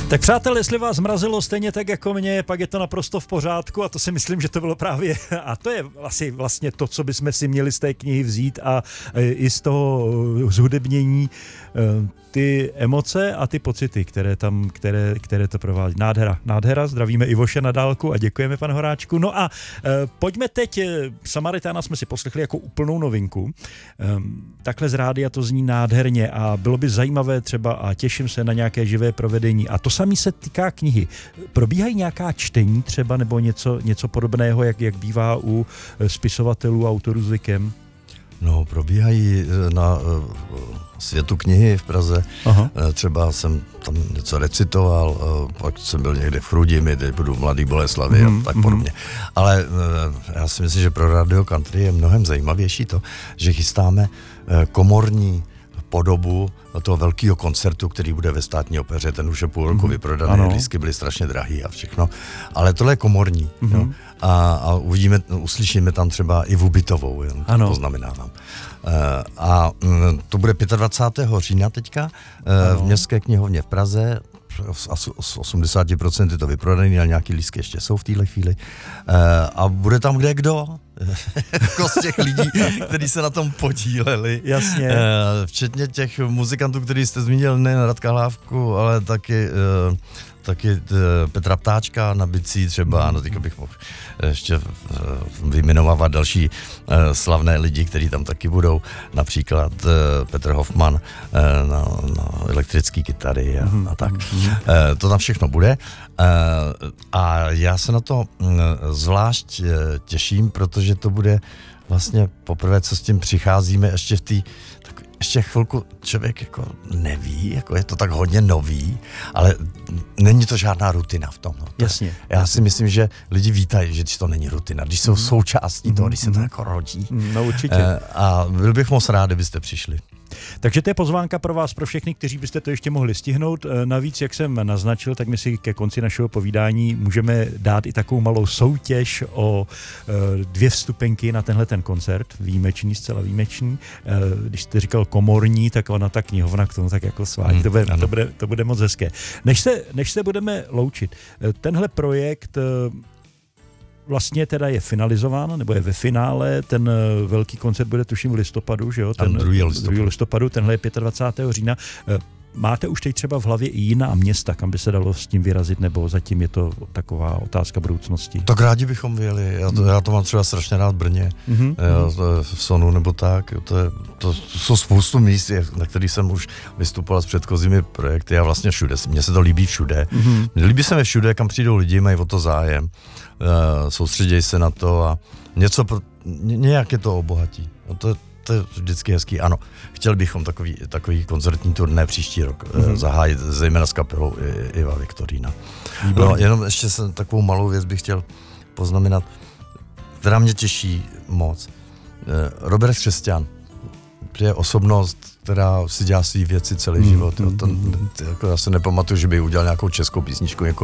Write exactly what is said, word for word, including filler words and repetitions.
Tak přátelé, jestli vás zmrazilo stejně tak jako mě, pak je to naprosto v pořádku a to si myslím, že to bylo právě, a to je asi vlastně to, co bychom si měli z té knihy vzít a i z toho zhudebnění ty emoce a ty pocity, které tam, které, které to provádí. Nádhera, nádhera, zdravíme Ivoše na dálku a děkujeme, pan Horáčku. No a e, pojďme teď, Samaritána jsme si poslechli jako úplnou novinku. E, takhle z rádia to zní nádherně a bylo by zajímavé třeba a těším se na nějaké živé provedení. A to samé se týká knihy. Probíhají nějaká čtení třeba nebo něco, něco podobného, jak, jak bývá u spisovatelů a autorů zvykem? No, probíhají na uh, Světu knihy v Praze. Aha. Třeba jsem tam něco recitoval, uh, pak jsem byl někde v Chrudimi, teď budu v Mladý Boleslavi mm, a tak mm. podobně. Ale uh, já si myslím, že pro Radio Country je mnohem zajímavější to, že chystáme uh, komorní podobu toho velkého koncertu, který bude ve Státní opeře, ten už je půl roku mm-hmm. vyprodaný, lístky byly strašně drahý a všechno, ale tohle je komorní. Mm-hmm. Jo? A, a uvidíme, uslyšíme tam třeba i Vubitovou, jen to poznamenávám. E, a to bude dvacátého pátého října teďka e, v Městské knihovně v Praze. Z osmdesát procent je to vyprodaný, ale nějaký lístky ještě jsou v téhle chvíli. E, a bude tam kde kdo? Jako z těch lidí, kteří se na tom podíleli. Jasně. E, včetně těch muzikantů, který jste zmínil, nejen Radka Hlávku, ale taky, e, taky e, Petra Ptáčka na bicí třeba. No, teďka bych mohl ještě e, vyjmenovávat další e, slavné lidi, kteří tam taky budou. Například e, Petr Hoffman e, na, na elektrické kytary a, mm-hmm. a tak. E, to tam všechno bude. E, a já se na to m, zvlášť e, těším, protože to bude vlastně poprvé, co s tím přicházíme ještě v té ještě chvilku člověk jako neví, jako je to tak hodně nový, ale není to žádná rutina v tom. No. Jasně. Já si myslím, že lidi vítají, že to není rutina, když jsou součástí toho, když se to jako rodí. No určitě. A byl bych moc rád, kdybyste přišli. Takže to je pozvánka pro vás, pro všechny, kteří byste to ještě mohli stihnout. Navíc, jak jsem naznačil, tak my si ke konci našeho povídání můžeme dát i takovou malou soutěž o dvě vstupenky na tenhle ten koncert, výjimečný, zcela výjimečný. Když jste říkal komorní, tak ona ta knihovna k tomu tak jako svádí. Hmm, to, bude, to, bude, to bude moc hezké. Než se, než se budeme loučit, tenhle projekt vlastně teda je finalizován, nebo je ve finále, ten velký koncert bude tuším v listopadu, že jo? Ten druhý listopadu. listopadu, tenhle je dvacátého pátého října. Máte už teď třeba v hlavě i jiná města, kam by se dalo s tím vyrazit, nebo zatím je to taková otázka budoucnosti? Tak rádi bychom vyjeli, já to, já to mám třeba strašně rád v Brně, mm-hmm. já, v Sonu nebo tak, to, je, to, to jsou spoustu míst, na kterých jsem už vystupoval s předchozími projekty a vlastně všude, mně se to líbí všude. Mm-hmm. Líbí se mi všude, kam přijdou lidi, mají o to zájem, uh, soustředějí se na to a něco, pro, nějak je to obohatí. To, to je vždycky hezký. Ano, chtěli bychom takový, takový koncertní turné příští rok mm-hmm. zahájit, zejména s kapelou Iva Viktorína. No, jenom ještě jsem takovou malou věc bych chtěl poznamenat, která mě těší moc. Robert Křesťan je osobnost, která si dělá svý věci celý mm-hmm. život. Jo. To, to, jako já se nepamatuju, že by udělal nějakou českou písničku jako